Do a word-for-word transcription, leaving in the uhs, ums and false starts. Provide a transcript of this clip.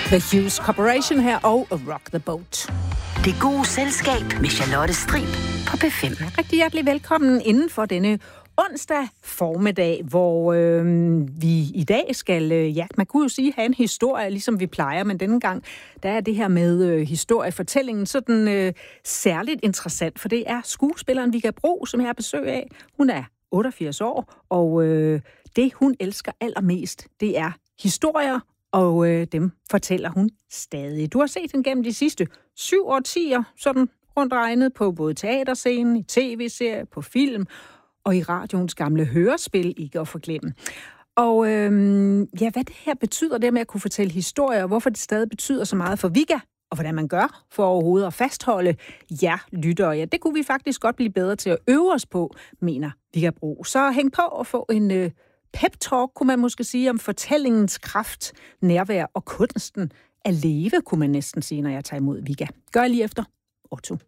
The Hughes Corporation her og Rock the Boat. Det gode selskab med Charlotte Strib på P fem. Rigtig hjertelig velkommen inden for denne onsdag formiddag, hvor øh, vi i dag skal, øh, ja, man kunne jo sige, have en historie, ligesom vi plejer, men denne gang, der er det her med øh, historiefortællingen sådan øh, særligt interessant, for det er skuespilleren Vigga Bro, som jeg har besøg af. Hun er otteogfirs år, og øh, det hun elsker allermest, det er historier, og øh, dem fortæller hun stadig. Du har set den gennem de sidste syv årtier, sådan rundt regnet på både teaterscenen, i tv-serier, på film og i radioens gamle hørespil, ikke at forglemme. Og øhm, ja, hvad det her betyder, det med at kunne fortælle historier, og hvorfor det stadig betyder så meget for Vigga, og hvordan man gør for overhovedet at fastholde jer lyttere. Ja, det kunne vi faktisk godt blive bedre til at øve os på, mener Vigga Bro. Så hæng på og få en øh, pep-talk, kunne man måske sige, om fortællingens kraft, nærvær og kunsten at leve, kunne man næsten sige, når jeg tager imod Vigga. Gør lige efter Otto.